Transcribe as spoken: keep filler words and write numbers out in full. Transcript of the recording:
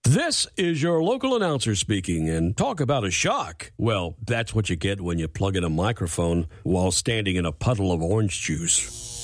This is your local announcer speaking, and talk about a shock. Well, that's what you get when you plug in a microphone while standing in a puddle of orange juice.